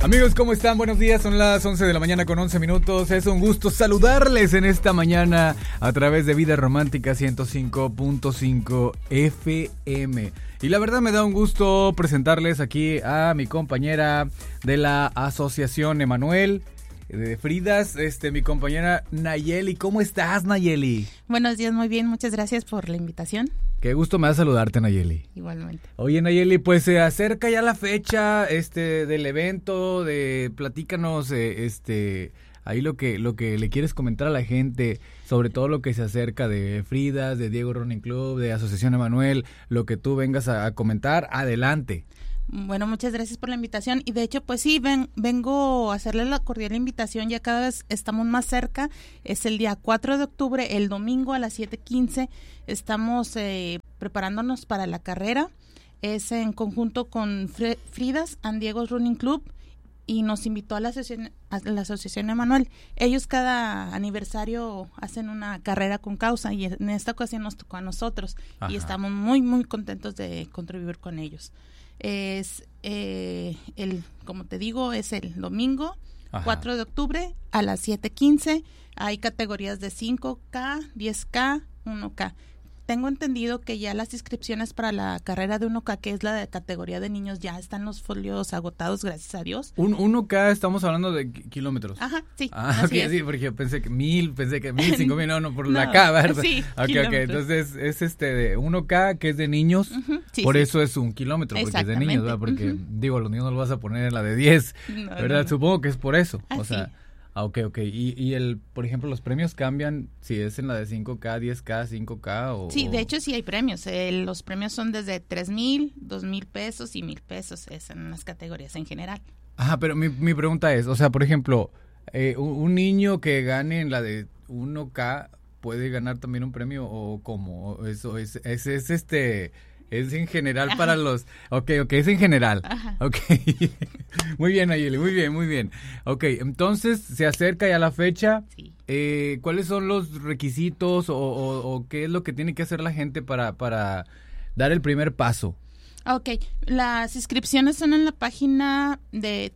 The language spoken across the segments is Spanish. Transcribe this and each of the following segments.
Amigos, ¿cómo están? Buenos días, son las 11 de la mañana con 11 minutos. Es un gusto saludarles en esta mañana a través de Vida Romántica 105.5 FM. Y la verdad me da un gusto presentarles aquí a mi compañera de la Asociación Emanuel de Fridas, mi compañera Nayeli. ¿Cómo estás, Nayeli? Buenos días, muy bien, muchas gracias por la invitación. Qué gusto me da saludarte, Nayeli. Igualmente. Oye, Nayeli, pues se acerca ya la fecha del evento, platícanos ahí lo que le quieres comentar a la gente, sobre todo lo que se acerca de Fridas, de Diego Running Club, de Asociación Emanuel, lo que tú vengas a comentar, adelante. Bueno, muchas gracias por la invitación y de hecho pues sí, vengo a hacerle la cordial invitación, ya cada vez estamos más cerca, es el día 4 de octubre, el domingo a las 7:15, estamos preparándonos para la carrera, es en conjunto con Fridas and Diego's Running Club y nos invitó a la Asociación Emanuel. Ellos cada aniversario hacen una carrera con causa y en esta ocasión nos tocó a nosotros. Ajá. Y estamos muy muy contentos de contribuir con ellos. Es como te digo, es el domingo. Ajá. 4 de octubre a las 7:15. Hay categorías de 5K, 10K, 1K. Tengo entendido que ya las inscripciones para la carrera de 1K, que es la de categoría de niños, ya están los folios agotados, gracias a Dios. 1K estamos hablando de kilómetros. Ajá, sí. Ok, sí, porque yo pensé que 1000, 5,000, no, por la K, ¿verdad? Sí, ok, entonces es de 1K, que es de niños, sí, por eso es 1 kilómetro, porque es de niños, ¿verdad? Porque, digo, los niños no los vas a poner en la de 10, ¿verdad? No. Supongo que es por eso, o sea... Sí. Ok. Y por ejemplo, los premios cambian si es en la de 5K, 10K, 5K o... Sí, de hecho sí hay premios. Los premios son desde 3,000, 2,000 pesos y 1,000 pesos. Es en las categorías en general. Ajá, pero mi pregunta es, o sea, por ejemplo, un niño que gane en la de 1K puede ganar también un premio o cómo? Eso es en general. Ajá. Para los... Ok, es en general. Ajá. Ok. Muy bien, Nayeli, muy bien. Ok, entonces se acerca ya la fecha. Sí. ¿Cuáles son los requisitos o qué es lo que tiene que hacer la gente para dar el primer paso? Ok, las inscripciones son en la página de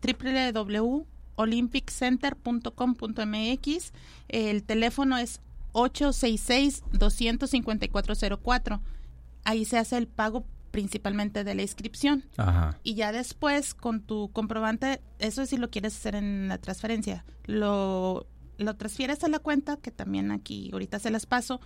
www.olympiccenter.com.mx. El teléfono es 866-25404. Ahí se hace el pago principalmente de la inscripción. Ajá. Y ya después con tu comprobante, eso si lo quieres hacer en la transferencia, lo transfieres a la cuenta, que también aquí ahorita se las paso.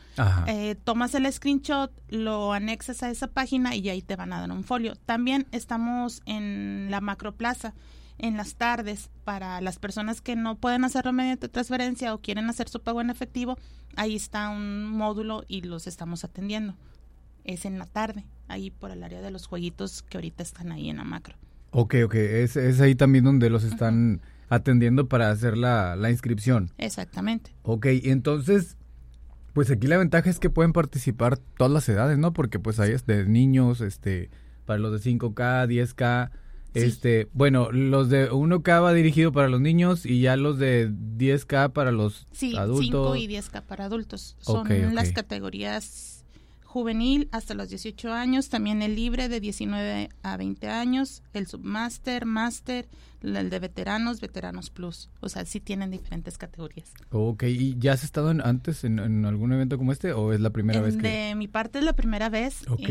Tomas el screenshot, lo anexas a esa página y ahí te van a dar un folio. También estamos en la Macroplaza en las tardes para las personas que no pueden hacerlo mediante transferencia o quieren hacer su pago en efectivo. Ahí está un módulo y los estamos atendiendo. Es en la tarde, ahí por el área de los jueguitos que ahorita están ahí en la Macro. Ok, es ahí también donde los están atendiendo para hacer la inscripción. Exactamente. Ok, entonces, pues aquí la ventaja es que pueden participar todas las edades, ¿no? Porque pues ahí es de niños, para los de 5K, 10K, sí. Bueno, los de 1K va dirigido para los niños y ya los de 10K para los adultos. 5 y 10K para adultos. Son las categorías juvenil hasta los 18 años, también el libre de 19 a 20 años, el submaster, máster, el de veteranos plus. O sea, sí tienen diferentes categorías. Ok, ¿y ya has estado antes en algún evento como este o es la primera vez que...? De mi parte es la primera vez. Ok.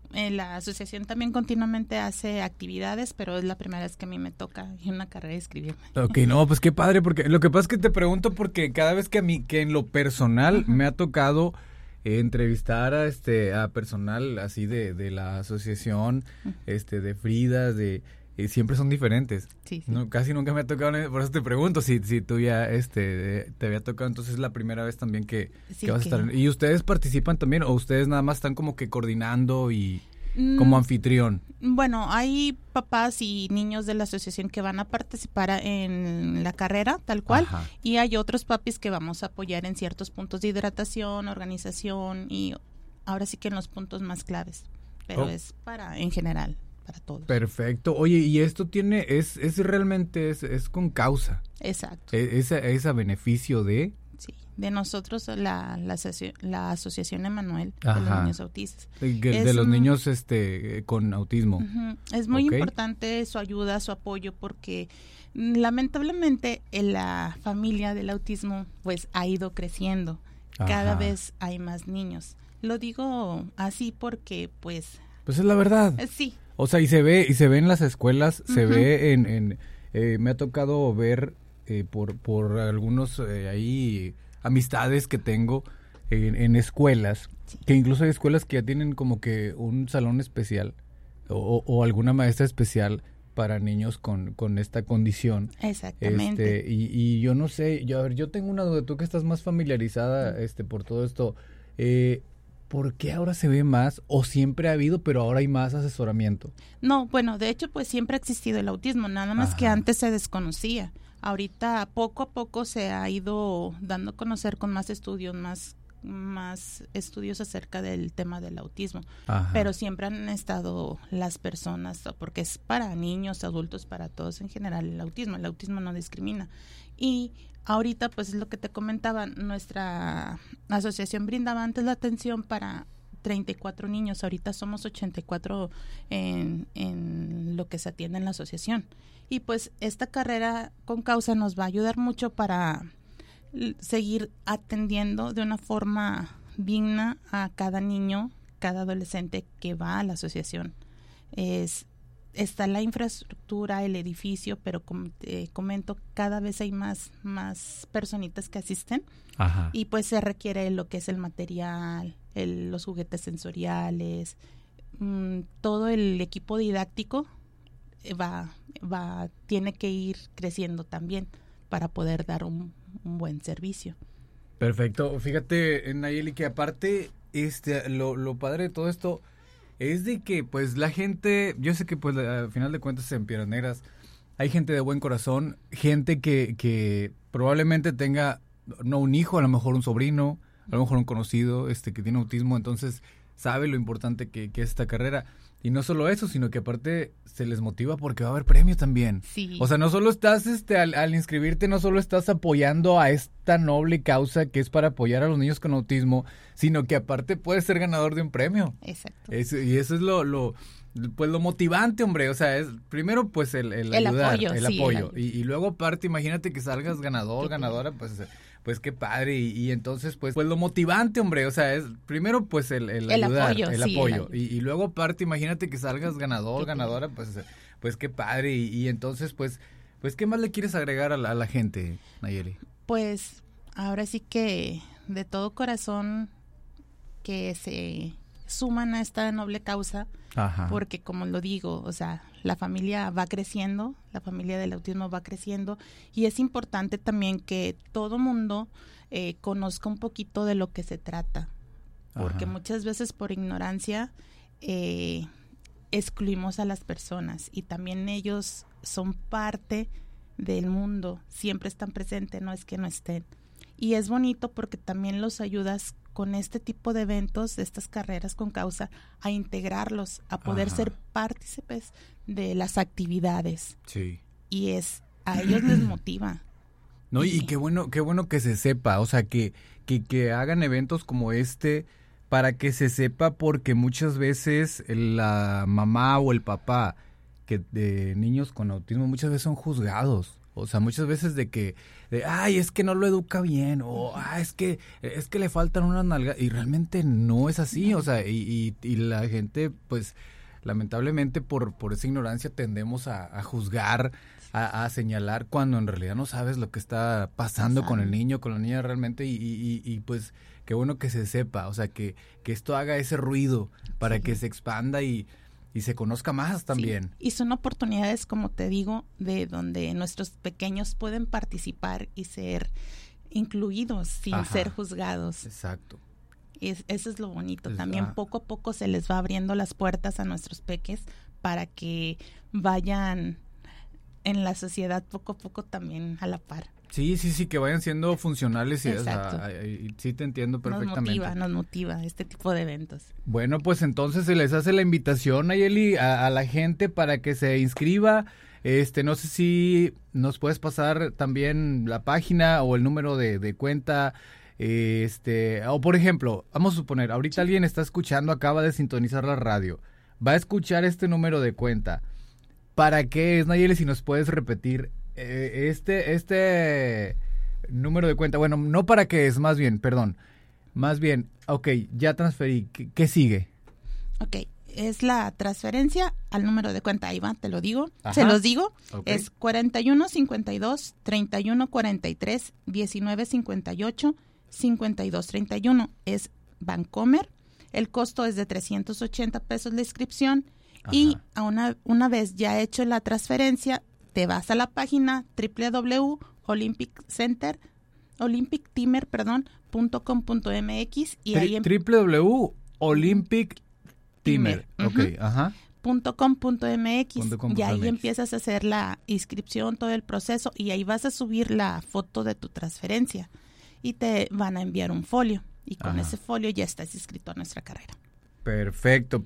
La asociación también continuamente hace actividades, pero es la primera vez que a mí me toca en una carrera inscribirme. Ok, no, pues qué padre, porque lo que pasa es que te pregunto porque cada vez que a mí, que en lo personal me ha tocado... entrevistar a personal así de la asociación, de Fridas, siempre son diferentes. Sí. No, casi nunca me ha tocado, por eso te pregunto si tú ya te había tocado, entonces es la primera vez también que vas a estar. ¿Y ustedes participan también o ustedes nada más están como que coordinando y como anfitrión? Bueno, hay papás y niños de la asociación que van a participar en la carrera, tal cual. Ajá. Y hay otros papis que vamos a apoyar en ciertos puntos de hidratación, organización y ahora sí que en los puntos más claves. Pero es en general, para todos. Perfecto. Oye, y esto realmente es con causa. Exacto. Es a beneficio de... Sí. de nosotros, la Asociación Emanuel de Ajá. los Niños Autistas. De los niños con autismo. Uh-huh. Es muy Ok. importante su ayuda, su apoyo, porque lamentablemente en la familia del autismo pues ha ido creciendo. Cada Ajá. vez hay más niños. Lo digo así porque pues Pues es la verdad. sí. O sea, y se ve en las escuelas, se Ujú. ve me ha tocado ver por algunos ahí amistades que tengo en escuelas, Sí. que incluso hay escuelas que ya tienen como que un salón especial o alguna maestra especial para niños con esta condición. Exactamente. Y yo no sé, a ver, yo tengo una duda, tú que estás más familiarizada por todo esto, ¿por qué ahora se ve más o siempre ha habido, pero ahora hay más asesoramiento? No, bueno, de hecho pues siempre ha existido el autismo, nada más que Ajá. antes se desconocía. Ahorita poco a poco se ha ido dando a conocer con más estudios, más estudios acerca del tema del autismo. Ajá. Pero siempre han estado las personas, porque es para niños, adultos, para todos en general el autismo no discrimina. Y ahorita pues es lo que te comentaba, nuestra asociación brindaba antes la atención para 34 niños, ahorita somos 84 en lo que se atiende en la asociación. Y pues esta carrera con causa nos va a ayudar mucho para seguir atendiendo de una forma digna a cada niño, cada adolescente que va a la asociación. Está la infraestructura, el edificio, pero como te comento, cada vez hay más personitas que asisten. Ajá. Y pues se requiere lo que es el material, los juguetes sensoriales, todo el equipo didáctico tiene que ir creciendo también para poder dar un buen servicio. Perfecto. Fíjate, Nayeli, que aparte, lo padre de todo esto es de que, pues, la gente, yo sé que, pues, al final de cuentas, en Piedras Negras, hay gente de buen corazón, gente que probablemente tenga, no un hijo, a lo mejor un sobrino, a lo mejor un conocido, que tiene autismo, entonces sabe lo importante que es esta carrera. Y no solo eso, sino que aparte se les motiva porque va a haber premio también. Sí. O sea, no solo estás, al inscribirte, no solo estás apoyando a esta noble causa que es para apoyar a los niños con autismo, sino que aparte puedes ser ganador de un premio. Exacto. Y eso es lo motivante, hombre. O sea, es primero pues el ayudar, apoyo, el sí, apoyo. Y luego aparte, imagínate que salgas ganador, ganadora, pues qué padre. Y entonces, pues lo motivante, hombre. O sea, es primero pues el ayudar, apoyo, el sí, apoyo. Y luego aparte, imagínate que salgas ganador, ganadora, pues qué padre. Y entonces, pues ¿qué más le quieres agregar a la gente, Nayeli? Pues ahora sí que de todo corazón que se suman a esta noble causa. Ajá. Porque como lo digo, o sea, la familia va creciendo, la familia del autismo va creciendo y es importante también que todo mundo conozca un poquito de lo que se trata, porque Ajá. muchas veces por ignorancia excluimos a las personas y también ellos son parte del mundo, siempre están presentes, no es que no estén. Y es bonito porque también los ayudas con este tipo de eventos, de estas carreras con causa, a integrarlos, a poder Ajá. ser partícipes de las actividades. Sí. Y a ellos les motiva. No, y qué bueno que se sepa, o sea, que hagan eventos como para que se sepa, porque muchas veces la mamá o el papá de niños con autismo muchas veces son juzgados. O sea, muchas veces ay, es que no lo educa bien, o es que le faltan unas nalgas, y realmente no es así, o sea, y la gente, pues, lamentablemente por esa ignorancia tendemos a juzgar, a señalar, cuando en realidad no sabes lo que está pasando con el niño, con la niña realmente, y pues, qué bueno que se sepa, o sea, que esto haga ese ruido para que se expanda y se conozca más también. Sí. Y son oportunidades, como te digo, de donde nuestros pequeños pueden participar y ser incluidos sin Ajá. ser juzgados. Exacto. Eso es lo bonito. También poco a poco se les va abriendo las puertas a nuestros peques para que vayan en la sociedad poco a poco también a la par. Sí, que vayan siendo funcionales. Exacto. Sí, te entiendo perfectamente. Nos motiva este tipo de eventos. Bueno, pues entonces se les hace la invitación, Nayeli, a la gente para que se inscriba. No sé si nos puedes pasar también la página o el número de cuenta O por ejemplo, vamos a suponer, ahorita alguien está escuchando, acaba de sintonizar la radio, va a escuchar este número de cuenta. ¿Para qué es, Nayeli, si nos puedes repetir este número de cuenta? Bueno, no para qué es, más bien, ok, ya transferí, ¿qué sigue? Ok, es la transferencia al número de cuenta, ahí va, te lo digo, Ajá. se los digo, Okay. Es 4152-3143-1958-5231, es Bancomer, el costo es de 380 pesos la inscripción. Ajá. Y una vez ya hecho la transferencia, te vas a la página www.olympictimer.com.mx y ahí www.olympictimer, okay, ajá. .com.mx y ahí empiezas a hacer la inscripción, todo el proceso, y ahí vas a subir la foto de tu transferencia y te van a enviar un folio y con ese folio ya estás inscrito a nuestra carrera. Perfecto.